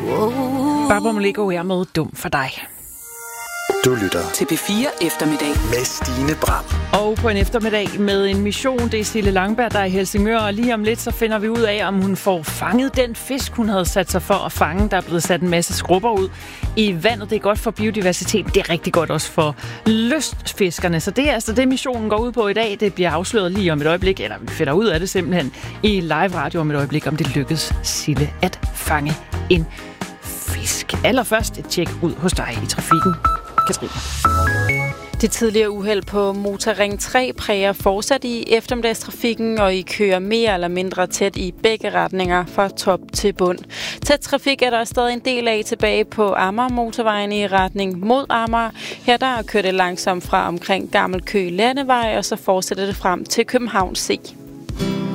Barbara Moleko er med Dum for dig. Du lytter til P4 Eftermiddag med Stine Bram. Og på en eftermiddag med en mission, det er Sille Langberg, der er i Helsingør, og lige om lidt, så finder vi ud af, om hun får fanget den fisk, hun havde sat sig for at fange. Der er blevet sat en masse skrubber ud i vandet. Det er godt for biodiversiteten. Det er rigtig godt også for lystfiskerne. Så det er altså det, missionen går ud på i dag. Det bliver afsløret lige om et øjeblik, eller vi finder ud af det simpelthen i live radio om et øjeblik, om det lykkes Sille at fange en fisk. Allerførst et tjek ud hos dig i trafikken. Katrine. Det tidligere uheld på Motorring 3 præger fortsat i eftermiddagstrafikken, og I kører mere eller mindre tæt i begge retninger fra top til bund. Tæt trafik er der stadig en del af tilbage på Amager-motorvejen i retning mod Amager. Her der kører det langsomt fra omkring Gammel Køge Landevej, og så fortsætter det frem til København C.